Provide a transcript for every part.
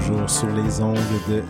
toujours sur les ondes de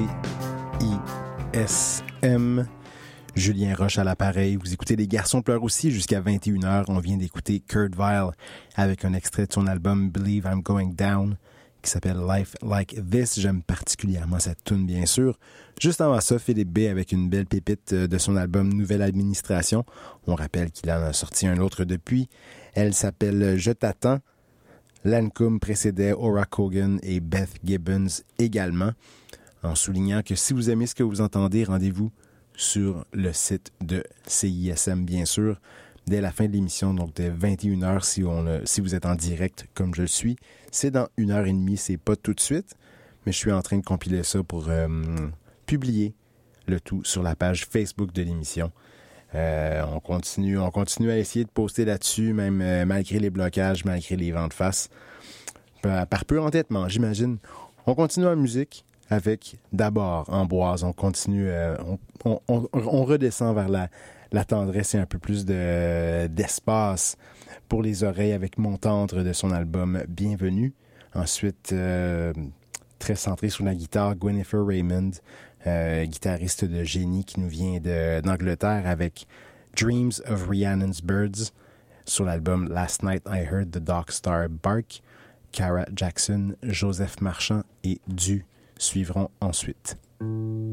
CISM. Julien Roche à l'appareil. Vous écoutez Les Garçons pleurent aussi jusqu'à 21h. On vient d'écouter Kurt Vile avec un extrait de son album Believe I'm Going Down qui s'appelle Life Like This. J'aime particulièrement cette tune, bien sûr. Juste avant ça, Philippe B avec une belle pépite de son album Nouvelle Administration. On rappelle qu'il en a sorti un autre depuis. Elle s'appelle Je t'attends. Lancôme précédait Aura Kogan et Beth Gibbons également, en soulignant que si vous aimez ce que vous entendez, rendez-vous sur le site de CISM, bien sûr, dès la fin de l'émission, donc dès 21h si vous êtes en direct comme je le suis. C'est dans 1h30, c'est pas tout de suite, mais je suis en train de compiler ça pour publier le tout sur la page Facebook de l'émission. On continue à essayer de poster là-dessus, même malgré les blocages, malgré les vents de face. Par peu entêtement, j'imagine. On continue en musique avec d'abord Ambroise. On continue, on redescend vers la tendresse et un peu plus d'espace pour les oreilles avec Mon tendre de son album Bienvenue. Ensuite, très centré sur la guitare, Gwyneth Raymond, guitariste de génie qui nous vient d'Angleterre avec Dreams of Rhiannon's Birds sur l'album Last Night I Heard the Dark Star Bark. Cara Jackson, Joseph Marchand et Du suivront ensuite.